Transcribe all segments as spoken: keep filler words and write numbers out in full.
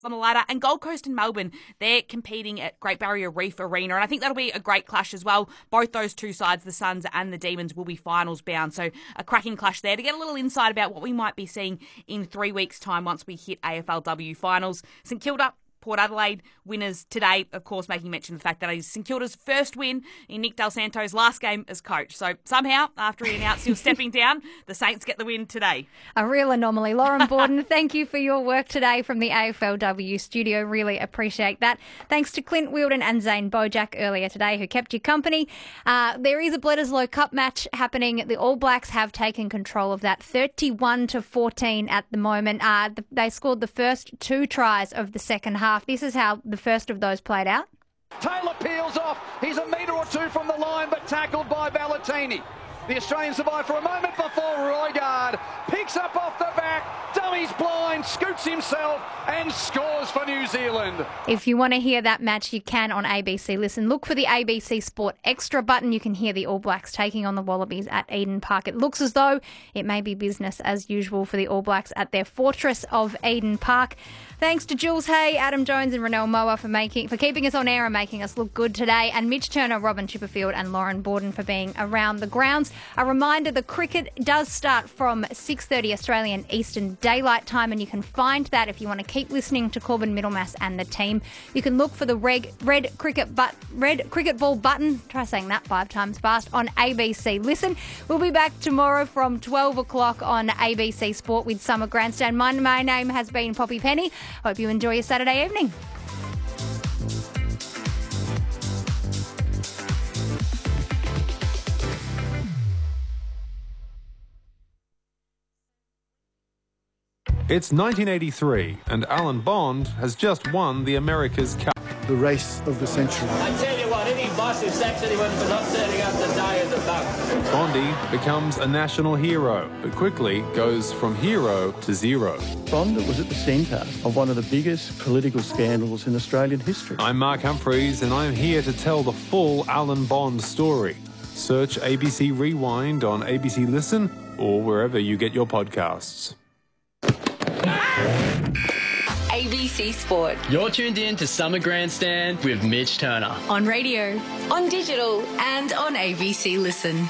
on the ladder, and Gold Coast and Melbourne, they're competing at Great Barrier Reef Arena, and I think that'll be a great clash as well. Both those two sides, the Suns and the Demons, will be finals bound, so a cracking clash there to get a little insight about what we might be seeing in three weeks' time once we hit A F L W finals. St Kilda, Port Adelaide winners today, of course, making mention of the fact that it is St Kilda's first win in Nick Del Santo's last game as coach. So somehow, after he announced he was stepping down, the Saints get the win today. A real anomaly. Lauren Borden, thank you for your work today from the A F L W studio. Really appreciate that. Thanks to Clint Wheeldon and Zane Bojack earlier today who kept you company. Uh, there is a Bledisloe Cup match happening. The All Blacks have taken control of that, thirty-one to fourteen at the moment. Uh, they scored the first two tries of the second half. This is how the first of those played out. Taylor peels off. He's a metre or two from the line, but tackled by Valentini. The Australian survived for a moment before Roigard picks up off the back, dummies blind, scoots himself and scores for New Zealand. If you want to hear that match, you can on A B C Listen. Look for the A B C Sport Extra button. You can hear the All Blacks taking on the Wallabies at Eden Park. It looks as though it may be business as usual for the All Blacks at their fortress of Eden Park. Thanks to Jules Hay, Adam Jones and Renelle Moa for making for keeping us on air and making us look good today, and Mitch Turner, Robin Chipperfield and Lauren Borden for being around the grounds. A reminder, the cricket does start from six thirty Australian Eastern Daylight Time, and you can find that if you want to keep listening to Corbin Middlemass and the team. You can look for the reg, red cricket but, red cricket ball button, try saying that five times fast, on A B C Listen. We'll be back tomorrow from twelve o'clock on A B C Sport with Summer Grandstand. My, my name has been Poppy Penny. Hope you enjoy your Saturday evening. It's nineteen eighty-three, and Alan Bond has just won the America's Cup. The race of the century. I tell you what, any boss who sacks anyone for not turning up to die is a buck. Bondy becomes a national hero, but quickly goes from hero to zero. Bond was at the centre of one of the biggest political scandals in Australian history. I'm Mark Humphreys, and I'm here to tell the full Alan Bond story. Search A B C Rewind on A B C Listen or wherever you get your podcasts. A B C Sport. You're tuned in to Summer Grandstand with Mitch Turner. On radio, on digital, and on A B C Listen.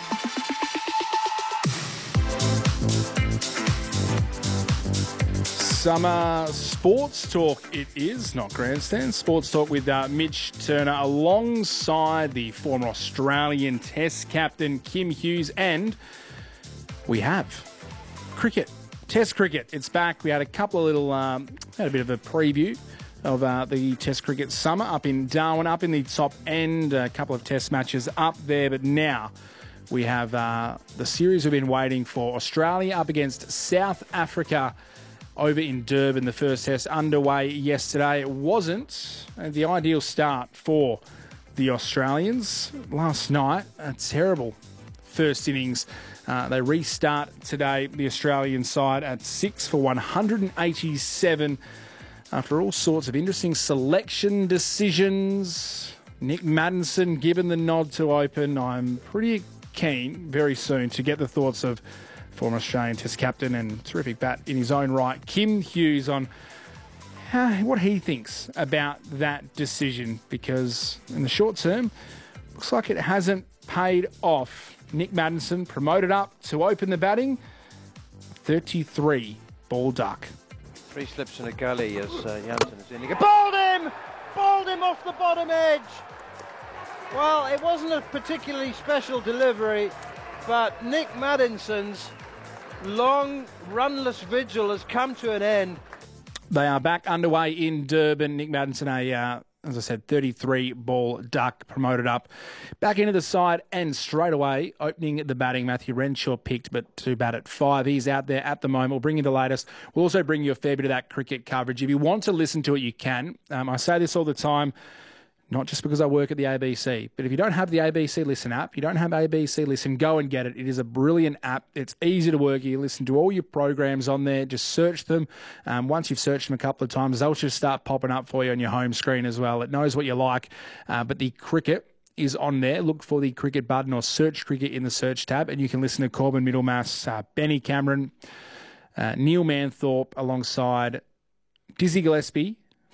Summer Sports Talk it is, not Grandstand. Sports Talk with uh, Mitch Turner alongside the former Australian Test captain Kim Hughes, and we have cricket. Test cricket, it's back. We had a couple of little, um, had a bit of a preview of uh, the Test cricket summer up in Darwin, up in the top end, a couple of Test matches up there. But now we have uh, the series we've been waiting for. Australia up against South Africa over in Durban. The first Test underway yesterday. It wasn't the ideal start for the Australians. Last night, a terrible first innings. Uh, they restart today, the Australian side, at six for one hundred eighty-seven. After all sorts of interesting selection decisions, Nick Maddinson given the nod to open. I'm pretty keen very soon to get the thoughts of former Australian Test captain and terrific bat in his own right, Kim Hughes, on how, what he thinks about that decision, because in the short term, looks like it hasn't paid off. Nick Maddinson promoted up to open the batting. thirty-three ball duck. Three slips in a gully as uh, Janssen is in. He bowled him! Bowled him off the bottom edge! Well, it wasn't a particularly special delivery, but Nick Maddinson's long runless vigil has come to an end. They are back underway in Durban. Nick Maddinson, a uh, as I said, thirty-three ball duck, promoted up back into the side, and straight away opening the batting. Matthew Renshaw picked, but to bat at five. He's out there at the moment. We'll bring you the latest. We'll also bring you a fair bit of that cricket coverage. If you want to listen to it, you can. Um, I say this all the time. Not just because I work at the A B C, but if you don't have the A B C Listen app, you don't have A B C Listen, go and get it. It is a brilliant app. It's easy to work. You listen to all your programs on there. Just search them. Um, once you've searched them a couple of times, they'll just start popping up for you on your home screen as well. It knows what you like, uh, but the cricket is on there. Look for the cricket button or search cricket in the search tab, and you can listen to Corbin Middlemass, uh, Benny Cameron, uh, Neil Manthorpe alongside Dizzy Gillespie